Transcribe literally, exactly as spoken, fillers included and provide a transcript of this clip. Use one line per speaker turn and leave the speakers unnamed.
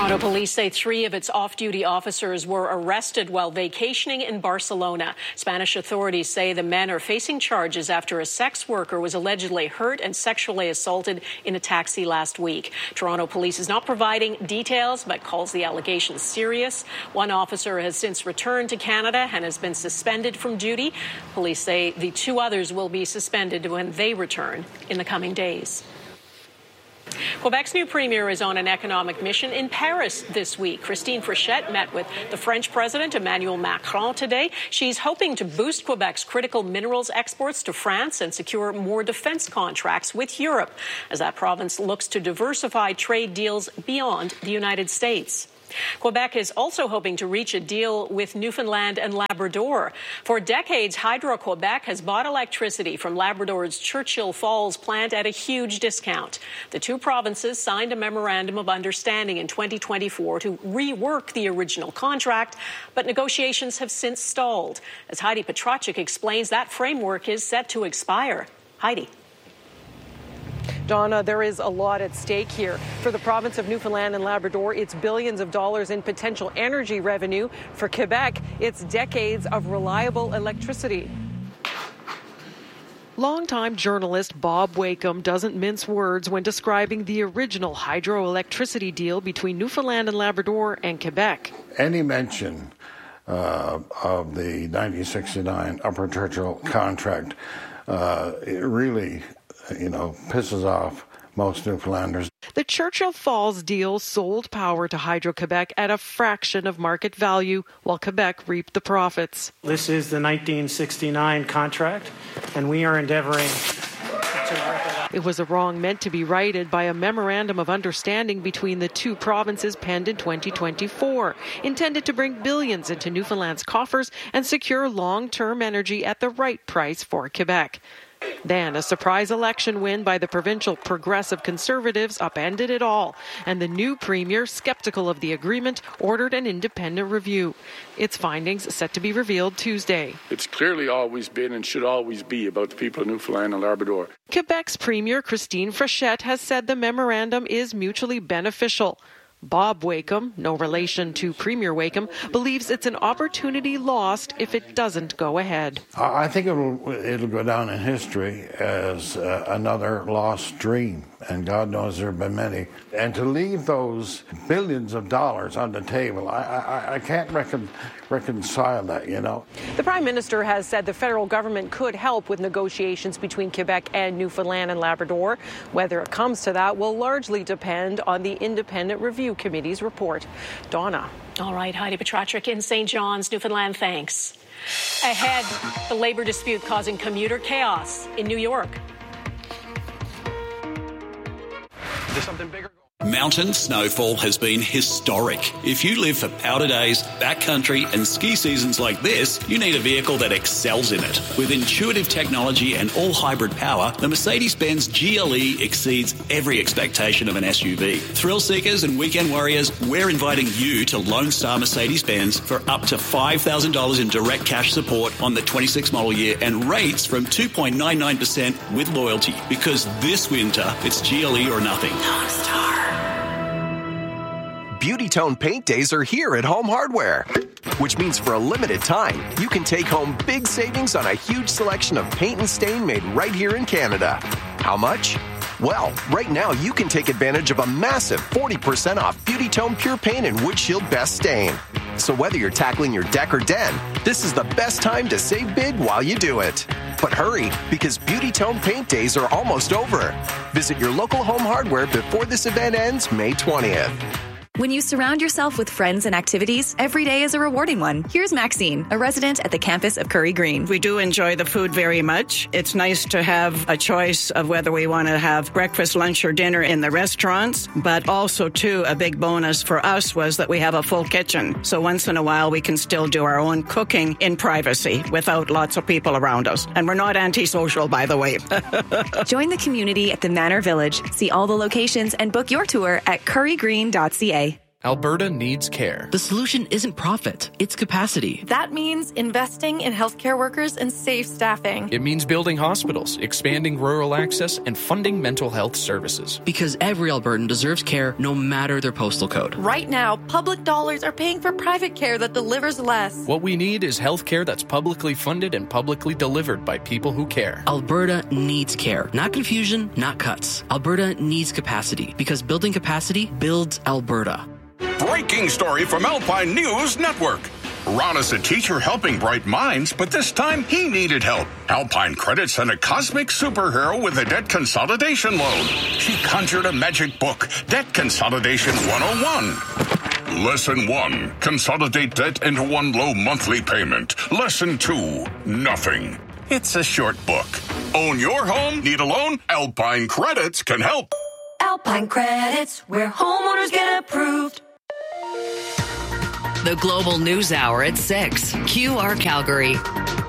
Toronto police say three of its off-duty officers were arrested while vacationing in Barcelona. Spanish authorities say the men are facing charges after a sex worker was allegedly hurt and sexually assaulted in a taxi last week. Toronto police is not providing details but calls the allegations serious. One officer has since returned to Canada and has been suspended from duty. Police say the two others will be suspended when they return in the coming days. Quebec's new premier is on an economic mission in Paris this week. Christine Frechette met with the French President Emmanuel Macron today. She's hoping to boost Quebec's critical minerals exports to France and secure more defense contracts with Europe as that province looks to diversify trade deals beyond the United States. Quebec is also hoping to reach a deal with Newfoundland and Labrador. For decades, Hydro-Quebec has bought electricity from Labrador's Churchill Falls plant at a huge discount. The two provinces signed a memorandum of understanding in twenty twenty-four to rework the original contract, but negotiations have since stalled. As Heidi Petracek explains, that framework is set to expire. Heidi.
Donna, there is a lot at stake here. For the province of Newfoundland and Labrador, it's billions of dollars in potential energy revenue. For Quebec, it's decades of reliable electricity. Longtime journalist Bob Wakeham doesn't mince words when describing the original hydroelectricity deal between Newfoundland and Labrador and Quebec.
Any mention uh, of the nineteen sixty-nine Upper Churchill contract uh, it really you know, pisses off most Newfoundlanders.
The Churchill Falls deal sold power to Hydro-Quebec at a fraction of market value, while Quebec reaped the profits.
This is the nineteen sixty-nine contract, and we are endeavoring to wrap it up.
It was a wrong meant to be righted by a memorandum of understanding between the two provinces penned in twenty twenty-four, intended to bring billions into Newfoundland's coffers and secure long-term energy at the right price for Quebec. Then a surprise election win by the provincial Progressive Conservatives upended it all, and the new premier, skeptical of the agreement, ordered an independent review. Its findings set to be revealed Tuesday.
It's clearly always been and should always be about the people of Newfoundland and Labrador.
Quebec's premier, Christine Frechette, has said the memorandum is mutually beneficial. Bob Wakeham, no relation to Premier Wakeham, believes it's an opportunity lost if it doesn't go ahead.
I think it'll, it'll go down in history as uh, another lost dream, and God knows there have been many. And to leave those billions of dollars on the table, I, I, I can't recon, reconcile that, you know.
The Prime Minister has said the federal government could help with negotiations between Quebec and Newfoundland and Labrador. Whether it comes to that will largely depend on the Independent Review Committee's report. Donna.
All right, Heidi Petracek in Saint John's, Newfoundland, thanks. Ahead, the labor dispute causing commuter chaos in New York.
There's something bigger.
Mountain snowfall has been historic. If you live for powder days, backcountry and ski seasons like this, you need a vehicle that excels in it. With intuitive technology and all-hybrid power, the Mercedes-Benz G L E exceeds every expectation of an S U V. Thrill seekers and weekend warriors, we're inviting you to Lone Star Mercedes-Benz for up to five thousand dollars in direct cash support on the twenty-six model year and rates from two point nine nine percent with loyalty. Because this winter, it's G L E or nothing. Lone Star.
Beauty Tone Paint Days are here at Home Hardware, which means for a limited time, you can take home big savings on a huge selection of paint and stain made right here in Canada. How much? Well, right now you can take advantage of a massive forty percent off Beauty Tone Pure Paint and Wood Shield Best Stain. So whether you're tackling your deck or den, this is the best time to save big while you do it. But hurry, because Beauty Tone Paint Days are almost over. Visit your local Home Hardware before this event ends May twentieth.
When you surround yourself with friends and activities, every day is a rewarding one. Here's Maxine, a resident at the campus of Curry Green.
We do enjoy the food very much. It's nice to have a choice of whether we want to have breakfast, lunch, or dinner in the restaurants, but also, too, a big bonus for us was that we have a full kitchen. So once in a while, we can still do our own cooking in privacy without lots of people around us. And we're not antisocial, by the way.
Join the community at the Manor Village. See all the locations and book your tour at curry green dot c a.
Alberta needs care.
The solution isn't profit, it's capacity.
That means investing in healthcare workers and safe staffing.
It means building hospitals, expanding rural access, and funding mental health services.
Because every Albertan deserves care no matter their postal code.
Right now, public dollars are paying for private care that delivers less.
What we need is health care that's publicly funded and publicly delivered by people who care.
Alberta needs care. Not confusion, not cuts. Alberta needs capacity, because building capacity builds Alberta.
Breaking story from Alpine News Network. Ron is a teacher helping bright minds, but this time he needed help. Alpine Credit sent a cosmic superhero with a debt consolidation loan. She conjured a magic book, Debt Consolidation one oh one. Lesson one, consolidate debt into one low monthly payment. Lesson two, nothing. It's a short book. Own your home? Need a loan? Alpine Credits can help.
Alpine Credits, where homeowners get approved.
The Global News Hour at six. Q R Calgary.